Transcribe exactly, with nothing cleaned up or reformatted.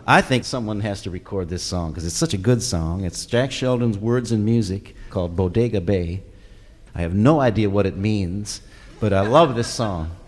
I think someone has to record this song because it's such a good song. It's Jack Sheldon's words and music called Bodega Bay. I have no idea what it means, but I love this song.